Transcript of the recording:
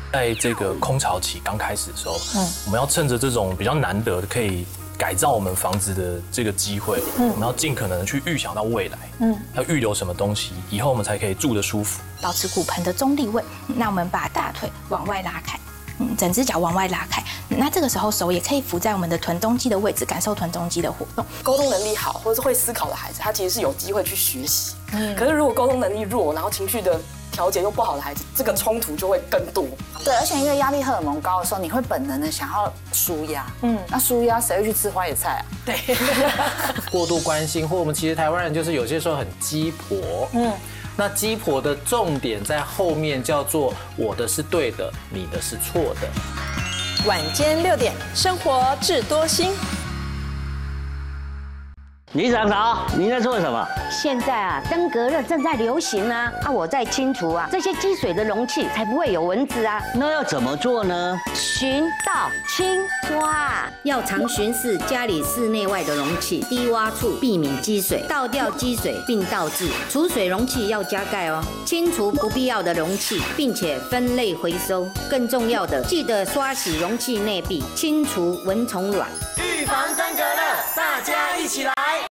在这个空巢期刚开始的时候，我们要趁着这种比较难得的可以改造我们房子的这个机会，我们要尽可能的去预想到未来，要预留什么东西，以后我们才可以住得舒服。 保持骨盆的中立位，那我们把大腿往外拉开，整只脚往外拉开。那这个时候手也可以扶在我们的臀中肌的位置，感受臀中肌的活动。 沟通能力好或者是会思考的孩子，他其实是有机会去学习。可是如果沟通能力弱，然后情绪的调节又不好的孩子，这个冲突就会更多。 对，而且因为压力荷尔蒙高的时候，你会本能的想要舒压。那舒压谁会去吃花椰菜啊？ 对， 过度关心，或我们其实台湾人就是有些时候很鸡婆。那鸡婆的重点在后面叫做我的是对的，你的是错的。 晚间6点，生活智多星。 李长嫂，你在做什么？ 现在啊，登革热正在流行啊，我在清除啊这些积水的容器，才不会有蚊子啊。 那要怎么做呢？ 巡、倒、清、刷，要常巡视家里室内外的容器、低洼处，避免积水，倒掉积水并倒置。储水容器要加盖哦，清除不必要的容器，并且分类回收。更重要的，记得刷洗容器内壁，清除蚊虫卵。 预防登革热，大家一起来。